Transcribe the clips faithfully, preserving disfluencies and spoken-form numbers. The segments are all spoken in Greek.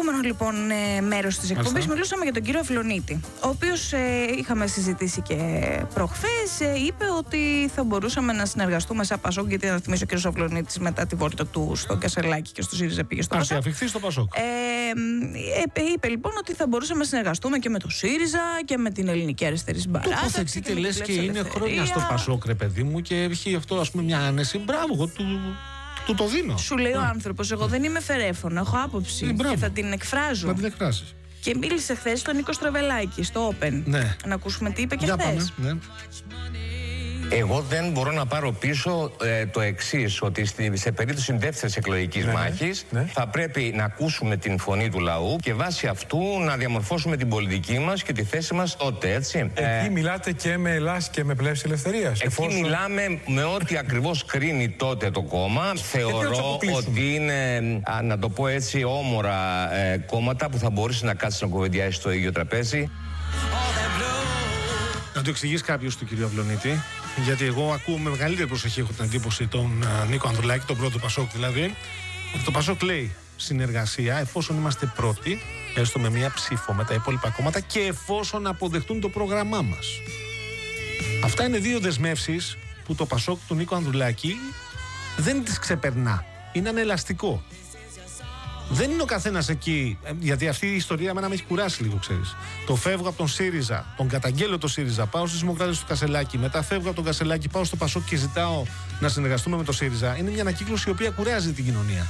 επόμενο λοιπόν μέρος της εκπομπής μιλούσαμε για τον κύριο Αυλωνίτη, ο οποίος ε, είχαμε συζητήσει και προχθές, ε, είπε ότι θα μπορούσαμε να συνεργαστούμε σαν Πασόκ, γιατί να θυμίσω ο κύριος Αυλωνίτης μετά τη βόρτα του στο Κασελάκι και στο ΣΥΡΙΖΑ πήγε στο Πασόκ. Ας αφιχθεί στο Πασόκ. Ε, ε, είπε λοιπόν ότι θα μπορούσαμε να συνεργαστούμε και με το ΣΥΡΙΖΑ και με την Ελληνική Αριστερή Συμπαράταξη. Τοποθετείτε λες και είναι χρόνια στο Πασόκ, ρε παιδί μου, και έχει αυτό ας πούμε μια άνεση. Μπράβο, εγώ του. Του το δίνω. Σου λέει ο άνθρωπος, εγώ δεν είμαι φερέφωνο, έχω άποψη ε, και θα την εκφράζω. Να την εκφράσεις. Και μίλησε χθες στον Νίκο Στραβελάκη, στο Open. Ναι. Να ακούσουμε τι είπε και Για χθες. πάμε, ναι. Εγώ δεν μπορώ να πάρω πίσω ε, το εξής, ότι στη, σε περίπτωση δεύτερης εκλογικής ναι, μάχης ναι. θα πρέπει να ακούσουμε την φωνή του λαού και βάσει αυτού να διαμορφώσουμε την πολιτική μας και τη θέση μας τότε, έτσι. Εκεί ε, μιλάτε και με Ελλάς και με Πλεύση Ελευθερίας. Εκεί εφόσον... μιλάμε με ό,τι ακριβώς κρίνει τότε το κόμμα. Θεωρώ ότι είναι, α, να το πω έτσι, όμορα ε, κόμματα που θα μπορούσε να κάτσει να κουβεντιάσει στο ίδιο τραπέζι. Να το εξηγήσει κάποιος του κύριο Αυλωνίτη, γιατί εγώ ακούω με μεγαλύτερη προσοχή, έχω την εντύπωση, τον uh, Νίκο Ανδρουλάκη, τον πρώτο Πασόκ δηλαδή, ότι το Πασόκ λέει συνεργασία εφόσον είμαστε πρώτοι, έστω με μία ψήφο με τα υπόλοιπα κόμματα, και εφόσον αποδεχτούν το πρόγραμμά μας. Αυτά είναι δύο δεσμεύσεις που το Πασόκ του Νίκο Ανδρουλάκη δεν τις ξεπερνά. Είναι ανελαστικό. Δεν είναι ο καθένας εκεί, γιατί αυτή η ιστορία εμένα με έχει κουράσει λίγο, ξέρεις. Το φεύγω από τον ΣΥΡΙΖΑ, τον καταγγέλλω το ΣΥΡΙΖΑ, πάω στους Δημοκράτες του Κασελάκη, μετά φεύγω από τον Κασελάκη, πάω στο Πασόκ και ζητάω να συνεργαστούμε με το ΣΥΡΙΖΑ. Είναι μια ανακύκλωση η οποία κουράζει την κοινωνία.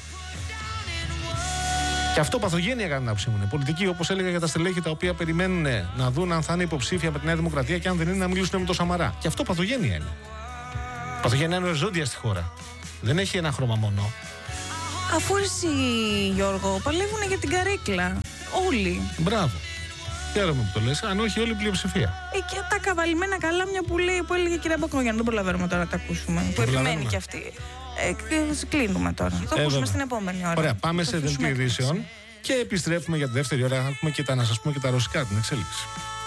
Και αυτό παθογένεια κατά την άποψή μου είναι. Πολιτική, όπως έλεγα για τα στελέχη τα οποία περιμένουν να δουν αν θα είναι υποψήφια με τη Νέα Δημοκρατία και αν δεν είναι να μιλήσουν με τον Σαμαρά. Και αυτό παθογένεια είναι. Παθογένεια είναι οριζόντια στη χώρα. Δεν έχει ένα χρώμα μόνο. Αφού εσύ, Γιώργο, παλεύουν για την καρέκλα. Όλοι. Μπράβο. Χαίρομαι που το λες. Αν όχι, όλη η πλειοψηφία. Ε, και τα καβαλημένα καλάμια που, λέει, που έλεγε η κυρία Μπακογιάννη. Δεν προλαβαίνουμε τώρα να τα ακούσουμε. Που επιμένει κι αυτή. Ε, κλείνουμε τώρα. Θα το ακούσουμε στην επόμενη ώρα. Ωραία, πάμε σε δελτίο ειδήσεων και επιστρέφουμε για τη δεύτερη ώρα. Να πούμε και τα, να σας πούμε και τα ρωσικά, την εξέλιξη.